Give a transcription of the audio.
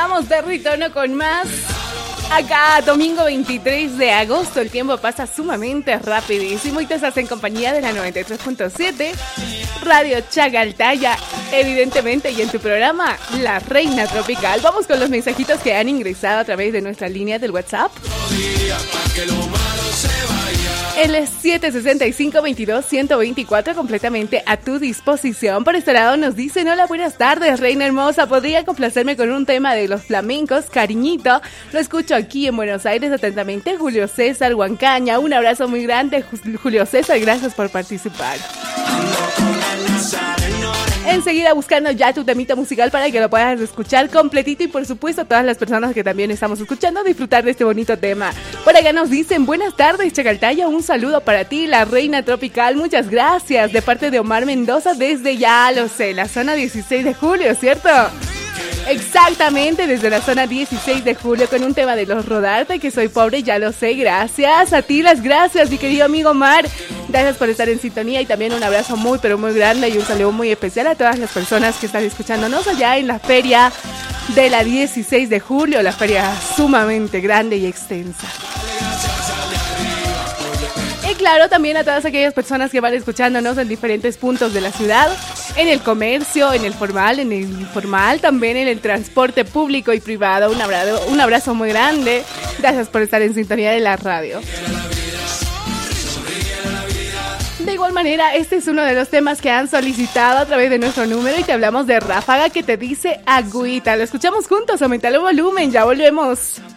estamos de retorno con más. Acá, domingo 23 de agosto, el tiempo pasa sumamente rapidísimo y te estás en compañía de la 93.7, Radio Chagaltaya, evidentemente, y en tu programa, La Reina Tropical. Vamos con los mensajitos que han ingresado a través de nuestra línea del WhatsApp. El 765-22-124, completamente a tu disposición. Por este lado nos dicen: hola, buenas tardes, reina hermosa. ¿Podría complacerme con un tema de los flamencos? Cariñito, lo escucho aquí en Buenos Aires atentamente. Julio César Huancaña. Un abrazo muy grande, Julio César. Gracias por participar. Enseguida buscando ya tu temita musical para que lo puedas escuchar completito y por supuesto todas las personas que también estamos escuchando disfrutar de este bonito tema. Por acá nos dicen: buenas tardes, Chagaltaya, un saludo para ti, la reina tropical, muchas gracias, de parte de Omar Mendoza desde, ya lo sé, la zona 16 de julio, ¿cierto? Exactamente, desde la zona 16 de julio con un tema de los Rodarte, que soy pobre, ya lo sé. Gracias a ti, las gracias, mi querido amigo Omar. Gracias por estar en sintonía y también un abrazo muy, pero muy grande y un saludo muy especial a todas las personas que están escuchándonos allá en la feria de la 16 de julio, la feria sumamente grande y extensa. Y claro, también a todas aquellas personas que van escuchándonos en diferentes puntos de la ciudad, en el comercio, en el formal, en el informal, también en el transporte público y privado. Un abrazo muy grande. Gracias por estar en sintonía de la radio. De igual manera, este es uno de los temas que han solicitado a través de nuestro número y te hablamos de Ráfaga, que te dice agüita. Lo escuchamos juntos, aumenta el volumen, ya volvemos.